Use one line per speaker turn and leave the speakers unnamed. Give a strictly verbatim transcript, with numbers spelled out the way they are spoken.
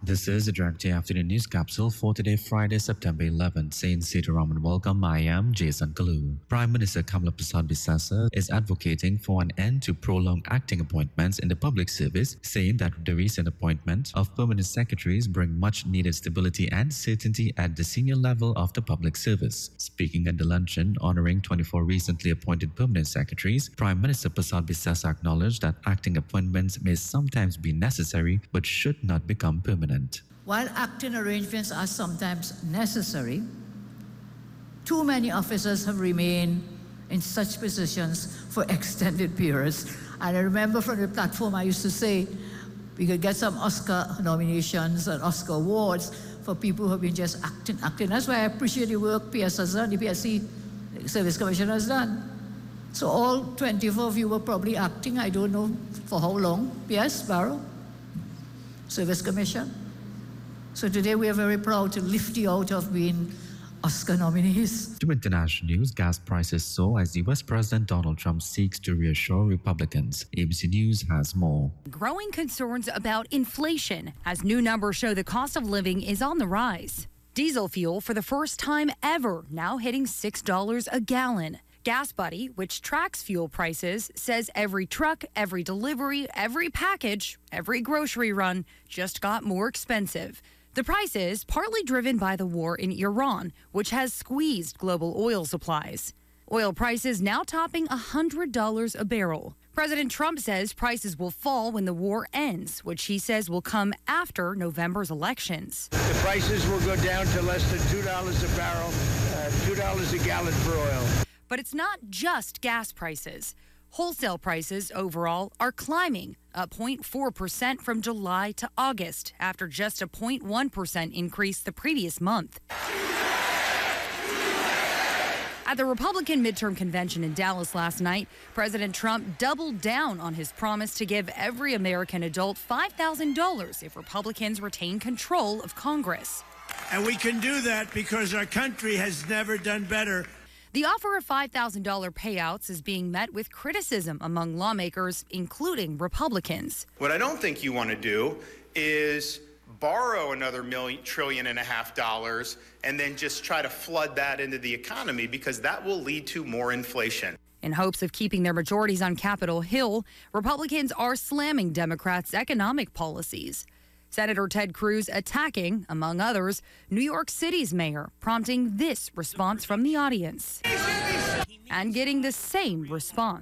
This is the Direct Afternoon News Capsule for today, Friday, September eleventh. Saint Sitaram and welcome. I am Jason Kalu. Prime Minister Kamala Prasad Bisasa is advocating for an end to prolonged acting appointments in the public service, saying that the recent appointment of permanent secretaries bring much needed stability and certainty at the senior level of the public service. Speaking at the luncheon honoring twenty-four recently appointed permanent secretaries, Prime Minister Prasad Bisasa acknowledged that acting appointments may sometimes be necessary but should not become permanent.
While acting arrangements are sometimes necessary, too many officers have remained in such positions for extended periods. And I remember from the platform I used to say we could get some Oscar nominations and Oscar awards for people who have been just acting, acting. That's why I appreciate the work P S has done, the P S C Service Commission has done. So all twenty-four of you were probably acting, I don't know for how long. Yes, Barrow? Service Commission. So today we are very proud to lift you out of being Oscar nominees.
To international news, gas prices soar as U S President Donald Trump seeks to reassure Republicans. A B C News has more.
Growing concerns about inflation as new numbers show the cost of living is on the rise. Diesel fuel for the first time ever now hitting six dollars a gallon. GasBuddy, which tracks fuel prices, says every truck, every delivery, every package, every grocery run just got more expensive. The price is partly driven by the war in Iran, which has squeezed global oil supplies. Oil prices now topping one hundred dollars a barrel. President Trump says prices will fall when the war ends, which he says will come after November's elections.
The prices will go down to less than two dollars a barrel, uh, two dollars a gallon for oil.
But it's not just gas prices. Wholesale prices overall are climbing, up zero point four percent from July to August, after just a zero point one percent increase the previous month. At the Republican midterm convention in Dallas last night, President Trump doubled down on his promise to give every American adult five thousand dollars if Republicans retain control of Congress.
And we can do that because our country has never done better.
The offer of five thousand dollars payouts is being met with criticism among lawmakers, including Republicans.
What I don't think you want to do is borrow another million, trillion and a half dollars and then just try to flood that into the economy, because that will lead to more inflation.
In hopes of keeping their majorities on Capitol Hill, Republicans are slamming Democrats' economic policies. Senator Ted Cruz attacking, among others, New York City's mayor, prompting this response from the audience. And getting the same response.